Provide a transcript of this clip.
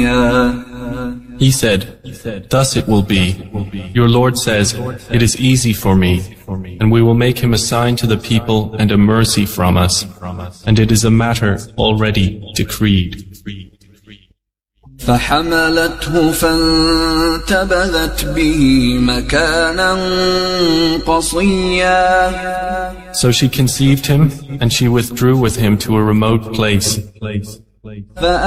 He said, thus it will be. Your Lord says, it is easy for me, and we will make him a sign to the people and a mercy from us, and it is a matter already decreed. فحملته فانتبذت به مكانا قصيا. So she conceived him, and she withdrew with him to a remote place.